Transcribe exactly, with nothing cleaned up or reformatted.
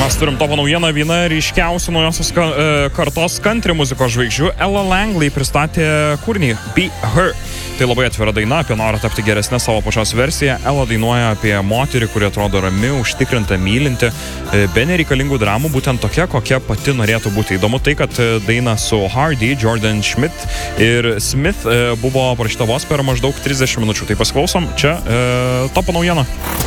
Mes turim topo naujieną, viena ryškiausių naujosios ka, e, kartos country muzikos žvaigždžių Ella Langley pristatė kūrinį Be Her. Tai labai atvira daina apie norą tapti geresnę savo pačios versiją. Ella dainuoja apie moterį, kuri atrodo rami, užtikrinta, mylinti, e, be nereikalingų dramų, būtent tokia, kokia pati norėtų būti. Įdomu tai, kad daina su Hardy, Jordan Schmidt ir Smith e, buvo parašyta vos per maždaug trisdešimt minučių. Tai pasiklausom, čia e, topo naujiena.